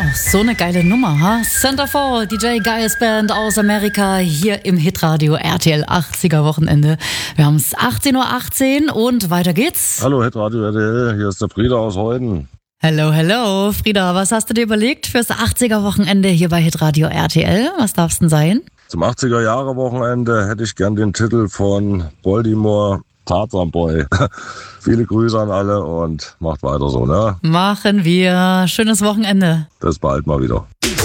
So eine geile Nummer, ha? Centerfold, DJ Geiles Band aus Amerika, hier im Hitradio RTL 80er Wochenende. Wir haben es 18:18 Uhr und weiter geht's. Hallo Hitradio RTL, hier ist der Frieda aus Heuden. Hello, Frieda, was hast du dir überlegt fürs 80er Wochenende hier bei Hitradio RTL? Was darf's denn sein? Zum 80er-Jahre-Wochenende hätte ich gern den Titel von Baltimore, Tarzan Boy. Viele Grüße an alle und macht weiter so, ne? Machen wir. Schönes Wochenende. Bis bald mal wieder.